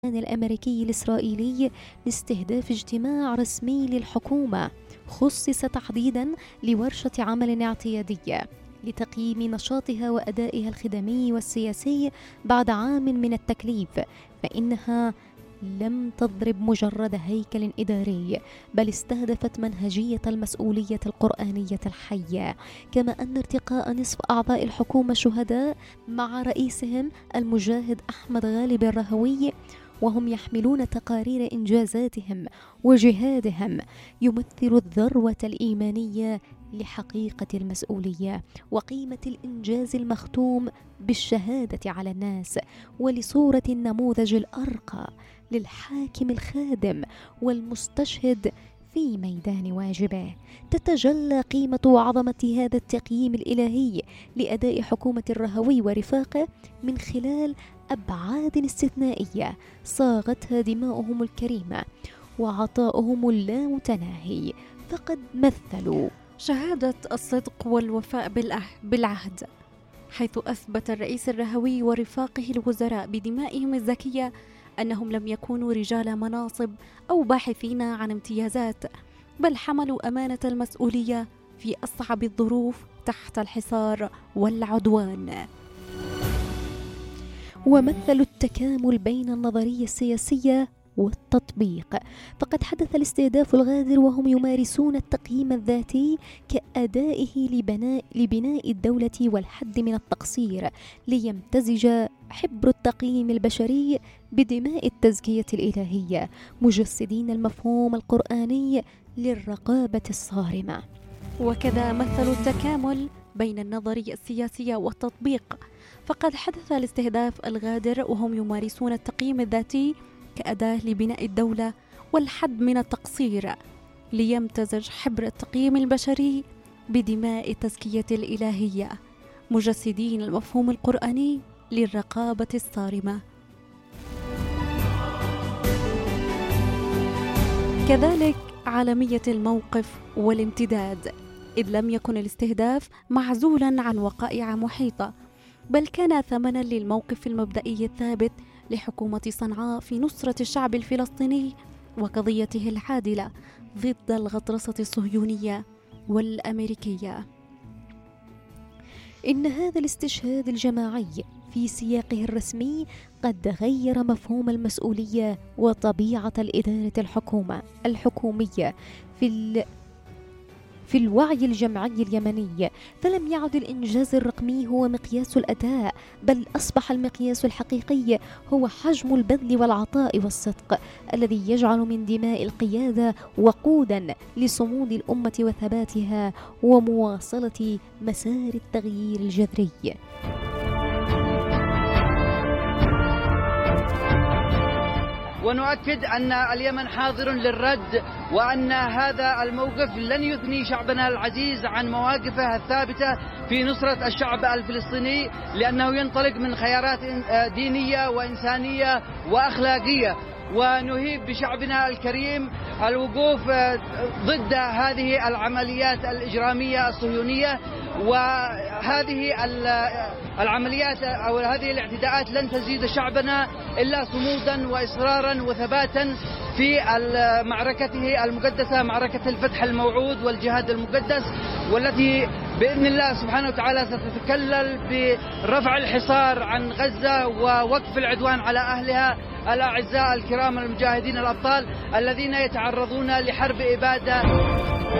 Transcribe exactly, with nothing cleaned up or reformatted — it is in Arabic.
الأمريكي الإسرائيلي لاستهداف اجتماع رسمي للحكومة خصص تحديدا لورشة عمل اعتيادية لتقييم نشاطها وأدائها الخدمي والسياسي بعد عام من التكليف، فإنها لم تضرب مجرد هيكل إداري، بل استهدفت منهجية المسؤولية القرآنية الحية، كما أن ارتقاء نصف أعضاء الحكومة شهداء مع رئيسهم المجاهد أحمد غالب الرهوي وهم يحملون تقارير إنجازاتهم وجهادهم يمثل الذروة الإيمانية لحقيقة المسؤولية وقيمة الإنجاز المختوم بالشهادة على الناس، ولصورة النموذج الأرقى للحاكم الخادم والمستشهد في ميدان واجبه. تتجلى قيمة وعظمة هذا التقييم الإلهي لأداء حكومة الرهوي ورفاقه من خلال أبعاد استثنائية صاغتها دماؤهم الكريمة وعطاؤهم اللامتناهي، فقد مثلوا شهادة الصدق والوفاء بالعهد، حيث أثبت الرئيس الرهوي ورفاقه الوزراء بدمائهم الزكية أنهم لم يكونوا رجال مناصب أو باحثين عن امتيازات، بل حملوا أمانة المسؤولية في أصعب الظروف تحت الحصار والعدوان. ومثلوا التكامل بين النظرية السياسية والتطبيق، فقد حدث الاستهداف الغادر وهم يمارسون التقييم الذاتي كأدائه لبناء, لبناء الدولة والحد من التقصير، ليمتزج حبر التقييم البشري بدماء التزكية الإلهية، مجسدين المفهوم القرآني للرقابة الصارمة. وكذا مثلوا التكامل بين النظرية السياسية والتطبيق، فقد حدث الاستهداف الغادر وهم يمارسون التقييم الذاتي كأداة لبناء الدولة والحد من التقصير، ليمتزج حبر التقييم البشري بدماء التزكية الإلهية، مجسدين المفهوم القرآني للرقابة الصارمة. كذلك عالمية الموقف والامتداد، إذ لم يكن الاستهداف معزولا عن وقائع محيطة، بل كان ثمنا للموقف المبدئي الثابت لحكومة صنعاء في نصرة الشعب الفلسطيني وقضيته العادلة ضد الغطرسة الصهيونية والأمريكية. إن هذا الاستشهاد الجماعي في سياقه الرسمي قد غير مفهوم المسؤولية وطبيعة الإدارة الحكومة الحكومية في ال في الوعي الجمعي اليمني، فلم يعد الإنجاز الرقمي هو مقياس الأداء، بل أصبح المقياس الحقيقي هو حجم البذل والعطاء والصدق الذي يجعل من دماء القيادة وقودا لصمود الأمة وثباتها ومواصلة مسار التغيير الجذري. ونؤكد أن اليمن حاضر للرد، وأن هذا الموقف لن يثني شعبنا العزيز عن مواقفه الثابتة في نصرة الشعب الفلسطيني، لأنه ينطلق من خيارات دينية وإنسانية وأخلاقية. ونهيب بشعبنا الكريم الوقوف ضد هذه العمليات الإجرامية الصهيونية، وهذه العمليات أو هذه الاعتداءات لن تزيد شعبنا إلا صمودا وإصرارا وثباتا في معركته المقدسة، معركة الفتح الموعود والجهاد المقدس، والتي بإذن الله سبحانه وتعالى ستتكلل برفع الحصار عن غزة ووقف العدوان على أهلها الأعزاء الكرام المجاهدين الأبطال الذين يتعرضون لحرب إبادة.